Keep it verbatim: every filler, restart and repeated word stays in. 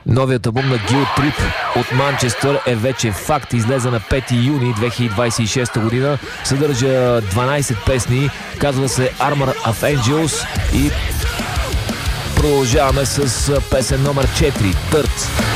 Новият албум на Guilt Trip от Манчестър е вече факт. Излезе на пети юни две хиляди двадесет и шеста година. Съдържа дванадесет песни. Казва се Armor of Angels и продължаваме с песен номер четири, Търц.